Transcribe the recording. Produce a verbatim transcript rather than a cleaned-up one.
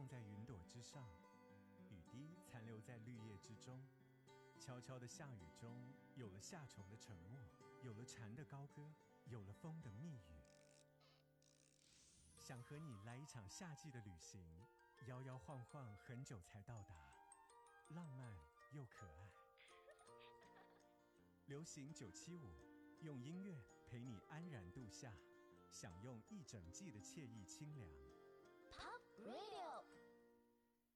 放在云朵之上，雨滴残留在绿叶之中。悄悄的下雨中，有了夏虫的沉默，有了蝉的高歌，有了风的密语。想和你来一场夏季的旅行，摇摇晃晃很久才到达，浪漫又可爱。流行九七五，用音乐陪你安然度夏，享用一整季的惬意清凉。 Top Radio